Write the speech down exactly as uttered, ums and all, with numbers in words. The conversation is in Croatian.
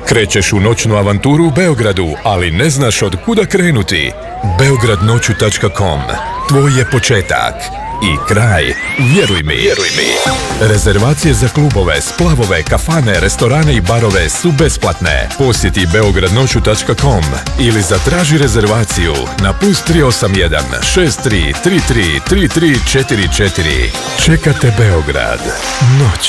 Krećeš u noćnu avanturu u Beogradu, ali ne znaš od kuda krenuti? beograd noću tačka com. Tvoj je početak i kraj, vjeruj mi. Vjeruj mi. Rezervacije za klubove, splavove, kafane, restorane i barove su besplatne. Posjeti beograd noću tačka com ili zatraži rezervaciju na plus tri osam jedan šest tri tri tri tri tri četiri četiri. Čekate Beograd. Noć